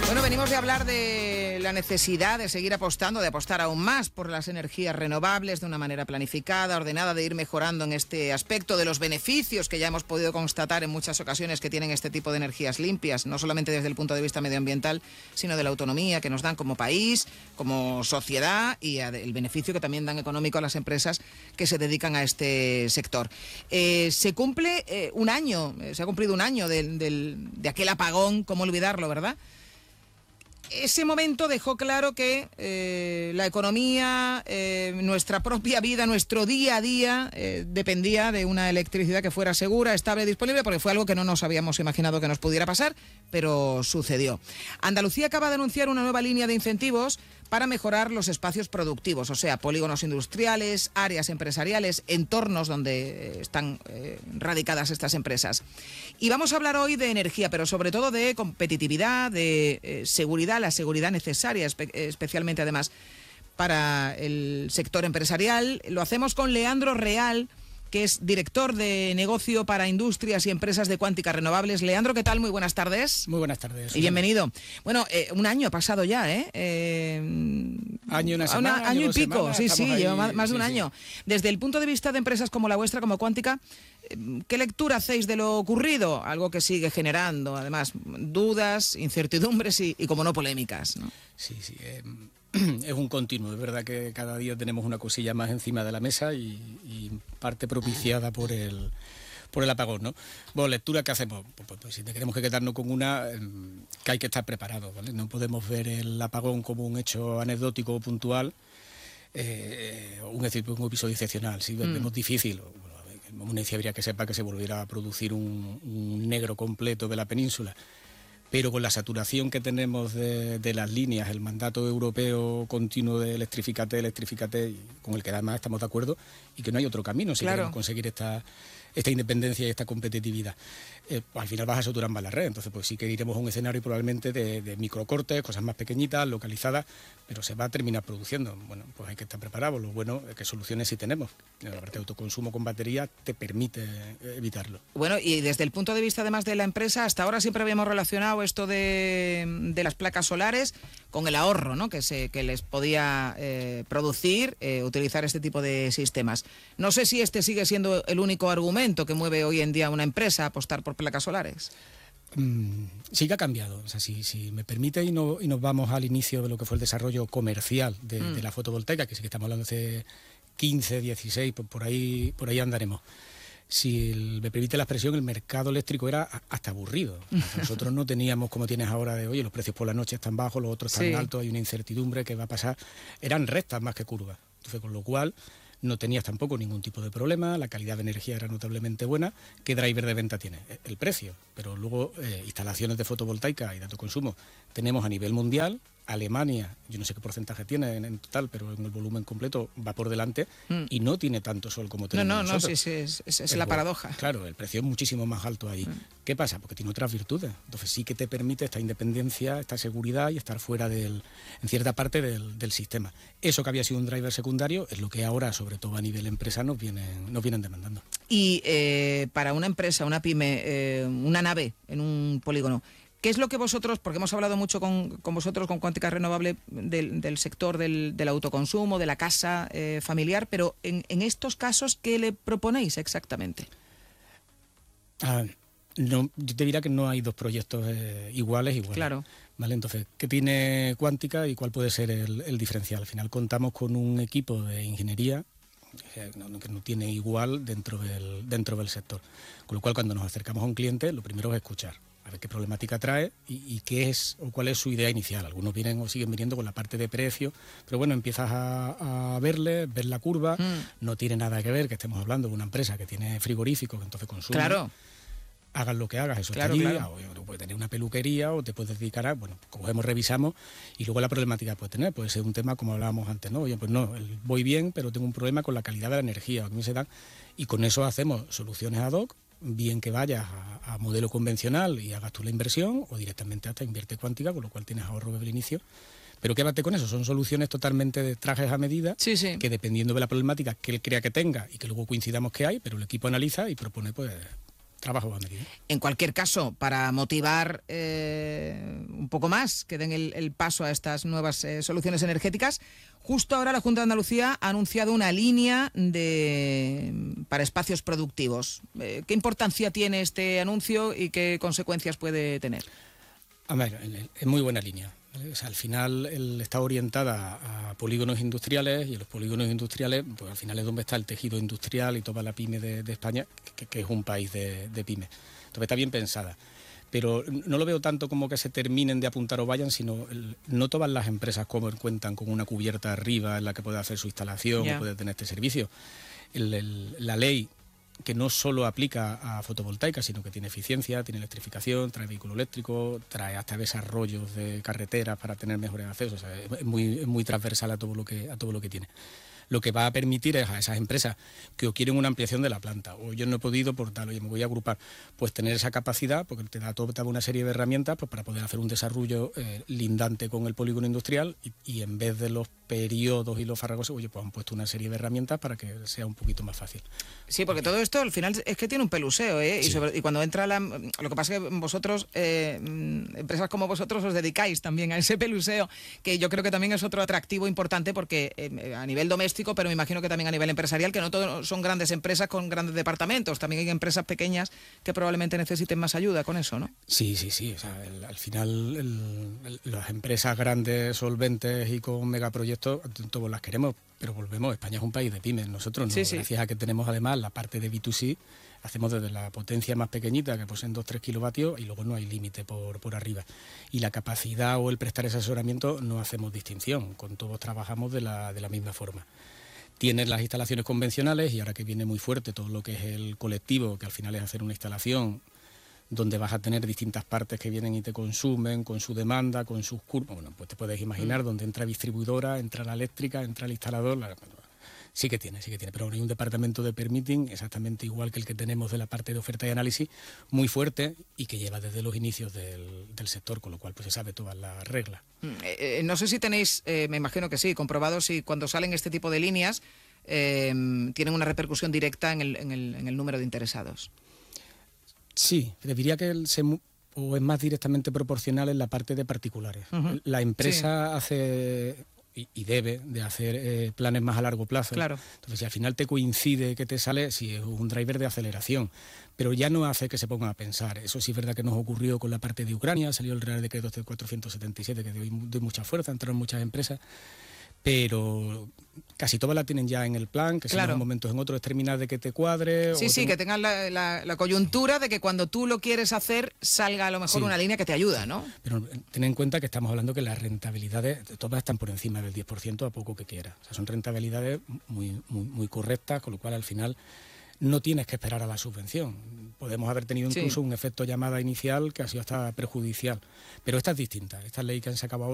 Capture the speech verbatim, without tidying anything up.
Bueno, venimos de hablar de la necesidad de seguir apostando, de apostar aún más por las energías renovables de una manera planificada, ordenada, de ir mejorando en este aspecto, de los beneficios que ya hemos podido constatar en muchas ocasiones que tienen este tipo de energías limpias, no solamente desde el punto de vista medioambiental, sino de la autonomía que nos dan como país, como sociedad y el beneficio que también dan económico a las empresas que se dedican a este sector. Eh, se cumple eh, un año, eh, se ha cumplido un año del, del, de aquel apagón, cómo olvidarlo, ¿verdad? Ese momento dejó claro que eh, la economía, eh, nuestra propia vida, nuestro día a día eh, dependía de una electricidad que fuera segura, estable y disponible, porque fue algo que no nos habíamos imaginado que nos pudiera pasar, pero sucedió. Andalucía acaba de anunciar una nueva línea de incentivos para mejorar los espacios productivos, o sea, polígonos industriales, áreas empresariales, entornos donde están eh, radicadas estas empresas. Y vamos a hablar hoy de energía, pero sobre todo de competitividad, de eh, seguridad, la seguridad necesaria, espe- especialmente además para el sector empresarial. Lo hacemos con Leandro Real, que es director de negocio para industrias y empresas de Cuántica Renovables. Leandro, ¿qué tal? Muy buenas tardes. Muy buenas tardes. Y bienvenido. Bueno, eh, un año ha pasado ya, ¿eh? eh año, una semana, una, año, año y pico, semanas, sí, sí, ahí, lleva más, más de un sí, año. Sí. Desde el punto de vista de empresas como la vuestra, como Cuántica, ¿qué lectura hacéis de lo ocurrido? Algo que sigue generando, además, dudas, incertidumbres y, y como no, polémicas, ¿no? Sí, sí. Eh, es un continuo. Es verdad que cada día tenemos una cosilla más encima de la mesa y, y parte propiciada por el por el apagón, ¿no? Bueno, lectura, ¿qué hacemos? Pues, pues, pues si tenemos que quedarnos con una, eh, que hay que estar preparados, ¿vale? No podemos ver el apagón como un hecho anecdótico o puntual, eh, un, un episodio excepcional. Si mm. vemos difícil, bueno, una habría que sepa que se volviera a producir un, un negro completo de la península, pero con la saturación que tenemos de, de las líneas, el mandato europeo continuo de electrificate, electrificate, con el que además estamos de acuerdo, y que no hay otro camino si claro. queremos conseguir esta, esta independencia y esta competitividad. Eh, pues al final vas a saturar más la red, entonces pues sí que iremos a un escenario probablemente de, de microcortes, cosas más pequeñitas, localizadas, pero se va a terminar produciendo. Bueno, pues hay que estar preparados. Lo bueno es que soluciones sí tenemos. La parte de autoconsumo con batería te permite evitarlo. Bueno, y desde el punto de vista además de la empresa, hasta ahora siempre habíamos relacionado esto de, de las placas solares con el ahorro, ¿no? Que se que les podía eh, producir, eh, utilizar este tipo de sistemas. No sé si este sigue siendo el único argumento que mueve hoy en día a una empresa a apostar por placas solares. Mm, sí que ha cambiado. O sea, si, si me permite y, no, y nos vamos al inicio de lo que fue el desarrollo comercial de, mm. de la fotovoltaica, que sí que estamos hablando hace quince, dieciséis, por, por ahí por ahí andaremos. Si el, me permite la expresión, el mercado eléctrico era hasta aburrido. Nosotros no teníamos, como tienes ahora de, oye, los precios por la noche están bajos, los otros están sí. altos, hay una incertidumbre, ¿qué va a pasar? Eran rectas más que curvas. Entonces, con lo cual no tenías tampoco ningún tipo de problema, la calidad de energía era notablemente buena. ¿Qué driver de venta tiene? El precio, pero luego eh, instalaciones de fotovoltaica y de autoconsumo tenemos a nivel mundial. Alemania, yo no sé qué porcentaje tiene en, en total, pero en el volumen completo va por delante mm. y no tiene tanto sol como tenemos no, no, nosotros. No, sí, sí, es, es, es la paradoja. Claro, el precio es muchísimo más alto ahí. Mm. ¿Qué pasa? Porque tiene otras virtudes. Entonces sí que te permite esta independencia, esta seguridad y estar fuera del, en cierta parte del, del sistema. Eso que había sido un driver secundario es lo que ahora, sobre todo a nivel empresa, nos vienen, nos vienen demandando. Y eh, para una empresa, una pyme, eh, una nave en un polígono, ¿qué es lo que vosotros, porque hemos hablado mucho con, con vosotros, con Cuántica Renovable, del, del sector del, del autoconsumo, de la casa eh, familiar, pero en, en estos casos, ¿qué le proponéis exactamente? Ah, no, yo te diría que no hay dos proyectos eh, iguales, iguales. Claro. Vale, entonces, ¿qué tiene Cuántica y cuál puede ser el, el diferencial? Al final contamos con un equipo de ingeniería que no, que no tiene igual dentro del, dentro del sector. Con lo cual, cuando nos acercamos a un cliente, lo primero es escuchar. A ver qué problemática trae y, y qué es o cuál es su idea inicial. Algunos vienen o siguen viniendo con la parte de precio, pero bueno, empiezas a, a verle, ver la curva, mm. no tiene nada que ver que estemos hablando de una empresa que tiene frigoríficos, que entonces consume. Claro. Hagas lo que hagas, eso claro, está claro. o, o puedes tener una peluquería o te puedes dedicar a, bueno, cogemos, revisamos y luego la problemática puede tener, puede ser un tema como hablábamos antes, ¿no? Oye, pues no, voy bien, pero tengo un problema con la calidad de la energía, a mí se dan, y con eso hacemos soluciones ad hoc, bien que vayas a, a modelo convencional y hagas tú la inversión o directamente hasta invierte Cuántica, con lo cual tienes ahorro desde el inicio. Pero quédate con eso, son soluciones totalmente de trajes a medida, sí, sí. que dependiendo de la problemática que él crea que tenga y que luego coincidamos que hay, pero el equipo analiza y propone pues trabajo a medida. En cualquier caso, para motivar eh, un poco más que den el, el paso a estas nuevas eh, soluciones energéticas, justo ahora la Junta de Andalucía ha anunciado una línea de para espacios productivos. Eh, ¿Qué importancia tiene este anuncio y qué consecuencias puede tener? A ver, es muy buena línea. ¿Vale? O sea, al final el, está orientada a polígonos industriales, y en los polígonos industriales, pues al final es donde está el tejido industrial y toda la pyme de, de España, que, que es un país de, de pyme. Entonces está bien pensada. Pero no lo veo tanto como que se terminen de apuntar o vayan, sino el, no todas las empresas como cuentan con una cubierta arriba en la que puede hacer su instalación yeah. o puede tener este servicio. El, el, la ley, que no solo aplica a fotovoltaica, sino que tiene eficiencia, tiene electrificación, trae vehículo eléctrico, trae hasta desarrollos de carreteras para tener mejores accesos. O sea, es muy, es muy transversal a todo lo que, a todo lo que tiene. Lo que va a permitir es a esas empresas que o quieren una ampliación de la planta, o yo no he podido por tal, oye, me voy a agrupar, pues tener esa capacidad, porque te da toda una serie de herramientas pues, para poder hacer un desarrollo eh, lindante con el polígono industrial y, y en vez de los periodos y los farragosos, oye, pues han puesto una serie de herramientas para que sea un poquito más fácil. Sí, porque todo esto al final es que tiene un peluseo, ¿eh? Sí. Y, sobre, y cuando entra la... Lo que pasa es que vosotros, eh, empresas como vosotros, os dedicáis también a ese peluseo, que yo creo que también es otro atractivo importante porque eh, a nivel doméstico, pero me imagino que también a nivel empresarial, que no todos son grandes empresas con grandes departamentos, también hay empresas pequeñas que probablemente necesiten más ayuda con eso, ¿no? Sí, sí, sí. O sea, el, al final el, el, las empresas grandes, solventes y con megaproyectos, todos las queremos, pero volvemos, España es un país de pymes, nosotros no, sí, sí. gracias a que tenemos además la parte de B dos C, hacemos desde la potencia más pequeñita, que poseen dos a tres kilovatios, y luego no hay límite por, por arriba. Y la capacidad o el prestar ese asesoramiento no hacemos distinción, con todos trabajamos de la, de la misma forma. Tienes las instalaciones convencionales y ahora que viene muy fuerte todo lo que es el colectivo, que al final es hacer una instalación donde vas a tener distintas partes que vienen y te consumen con su demanda, con sus curvas. Bueno, pues te puedes imaginar, mm. donde entra distribuidora, entra la eléctrica, entra el instalador. La... Sí que tiene, sí que tiene, pero bueno, hay un departamento de permitting exactamente igual que el que tenemos de la parte de oferta y análisis, muy fuerte y que lleva desde los inicios del, del sector, con lo cual pues se sabe todas las reglas. Eh, eh, no sé si tenéis, eh, me imagino que sí, comprobado si cuando salen este tipo de líneas eh, tienen una repercusión directa en el, en el, en el número de interesados. Sí, te diría que el, se, o es más directamente proporcional en la parte de particulares. Uh-huh. La empresa sí. hace... y debe de hacer eh, planes más a largo plazo. Claro. Entonces, si al final te coincide que te sale, sí, es un driver de aceleración, pero ya no hace que se pongan a pensar. Eso sí es verdad que nos ocurrió con la parte de Ucrania, salió el Real Decreto cuatrocientos setenta y siete, que dio de mucha fuerza, entraron muchas empresas, pero casi todas la tienen ya en el plan, que si claro. en un momento en otro es terminar de que te cuadre. Sí, o sí, tengo... que tengan la, la, la coyuntura de que cuando tú lo quieres hacer salga a lo mejor sí. una línea que te ayuda, ¿no? Pero ten en cuenta que estamos hablando que las rentabilidades todas están por encima del diez por ciento a poco que quieras. O sea, son rentabilidades muy, muy, muy correctas, con lo cual al final no tienes que esperar a la subvención. Podemos haber tenido incluso sí. un efecto llamada inicial que ha sido hasta perjudicial. Pero esta es distinta. Esta ley que han sacado ahora